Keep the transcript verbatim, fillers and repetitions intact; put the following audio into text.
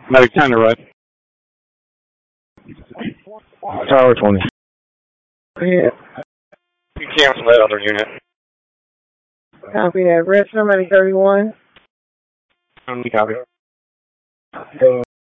Medic ten to red. Tower twenty. Yeah. You cancel that other unit. Copy that. Red somebody thirty-one. Um, copy.